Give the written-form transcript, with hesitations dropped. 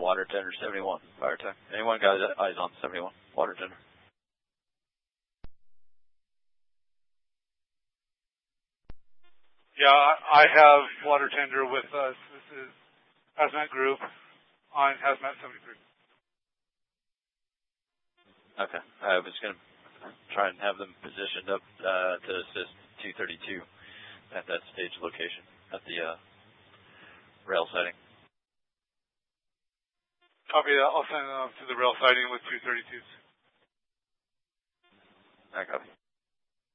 water tender 71, fire tech. Anyone got eyes on 71, water tender? Yeah, I have water tender with us. This is Hazmat Group on Hazmat 73. Okay. I was going to try and have them positioned up to assist 232 at that stage location at the rail sighting. Copy that. I'll send them to the rail sighting with 232s. I copy.